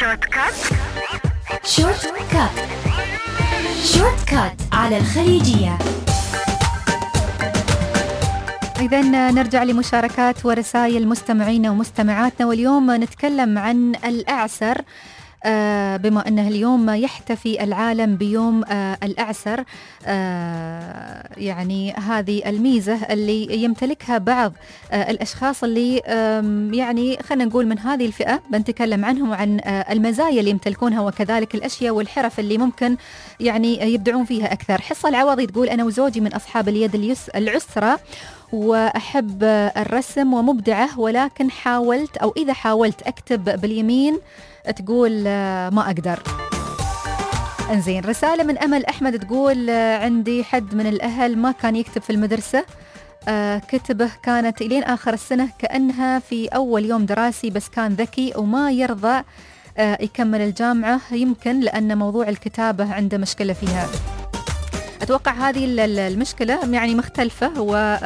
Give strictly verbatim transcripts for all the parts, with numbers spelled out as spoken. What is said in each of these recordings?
شورت كات. شورت كات شورت كات على الخليجية. إذن نرجع لمشاركات ورسائل مستمعين ومستمعاتنا، واليوم نتكلم عن الأعسر. آه بما أنه اليوم يحتفي العالم بيوم آه الأعسر، آه يعني هذه الميزة اللي يمتلكها بعض آه الأشخاص اللي آه يعني خلنا نقول من هذه الفئة، بنتكلم عنهم وعن آه المزايا اللي يمتلكونها وكذلك الأشياء والحرف اللي ممكن يعني يبدعون فيها أكثر. حصة العوضي تقول أنا وزوجي من أصحاب اليد اليس العسرة وأحب الرسم ومبدعة، ولكن حاولت أو إذا حاولت أكتب باليمين تقول ما أقدر. انزين، رسالة من أمل أحمد تقول عندي حد من الأهل ما كان يكتب في المدرسة، كتبه كانت إلين آخر السنة كأنها في أول يوم دراسي، بس كان ذكي وما يرضى يكمل الجامعة، يمكن لأن موضوع الكتابة عنده مشكلة فيها. أتوقع هذه المشكلة يعني مختلفة،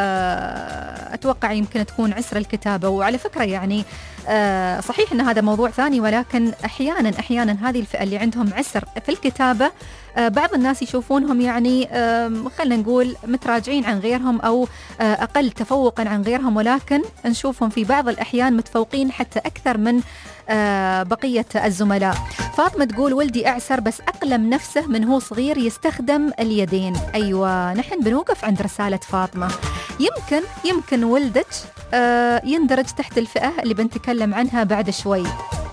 وأتوقع يمكن تكون عسر الكتابة. وعلى فكرة يعني صحيح أن هذا موضوع ثاني، ولكن أحيانا أحيانا هذه الفئة اللي عندهم عسر في الكتابة بعض الناس يشوفونهم يعني خلنا نقول متراجعين عن غيرهم أو أقل تفوقا عن غيرهم، ولكن نشوفهم في بعض الأحيان متفوقين حتى أكثر من بقية الزملاء. فاطمة تقول ولدي أعسر بس أقلم نفسه من هو صغير يستخدم اليدين. أيوة، نحن بنوقف عند رسالة فاطمة. يمكن يمكن ولدك يندرج تحت الفئة اللي بنتكلم عنها بعد شوي.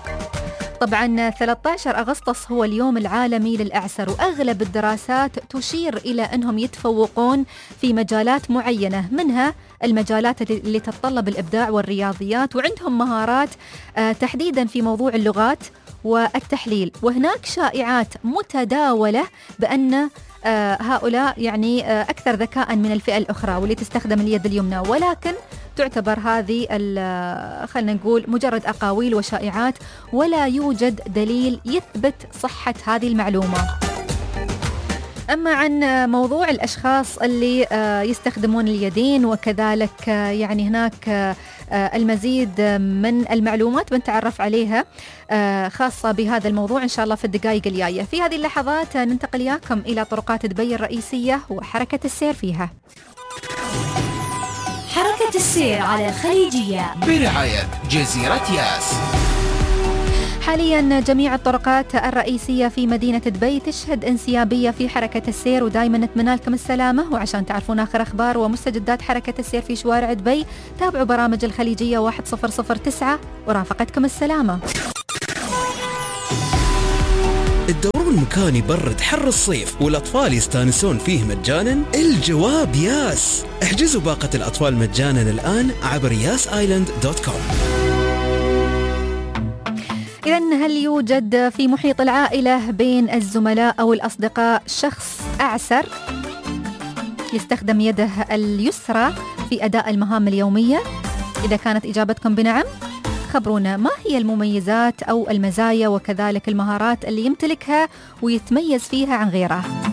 طبعا ثلاثة عشر أغسطس هو اليوم العالمي للأعسر، وأغلب الدراسات تشير إلى أنهم يتفوقون في مجالات معينة، منها المجالات اللي تتطلب الإبداع والرياضيات، وعندهم مهارات تحديدا في موضوع اللغات والتحليل. وهناك شائعات متداولة بأن هؤلاء يعني أكثر ذكاء من الفئة الأخرى واللي تستخدم اليد اليمنى، ولكن تعتبر هذه خلنا نقول مجرد أقاويل وشائعات، ولا يوجد دليل يثبت صحة هذه المعلومة. أما عن موضوع الأشخاص اللي يستخدمون اليدين وكذلك يعني هناك المزيد من المعلومات بنتعرف عليها خاصة بهذا الموضوع إن شاء الله في الدقائق الجاية. في هذه اللحظات ننتقل إياكم إلى طرقات دبي الرئيسية وحركة السير فيها. حركة السير على الخليجية برعاية جزيرة ياس. حاليا جميع الطرقات الرئيسية في مدينة دبي تشهد انسيابية في حركة السير، ودائما نتمنى لكم السلامة. وعشان تعرفون آخر أخبار ومستجدات حركة السير في شوارع دبي تابعوا برامج الخليجية واحد صفر صفر تسعة ورافقتكم السلامة. الدورون مكان يبرد حر الصيف والأطفال يستانسون فيه مجانا؟ الجواب ياس. احجزوا باقة الأطفال مجانا الآن عبر ياس آيلاند دوت كوم. إذن هل يوجد في محيط العائلة بين الزملاء أو الأصدقاء شخص أعسر يستخدم يده اليسرى في أداء المهام اليومية؟ إذا كانت إجابتكم بنعم خبرونا ما هي المميزات أو المزايا وكذلك المهارات اللي يمتلكها ويتميز فيها عن غيره.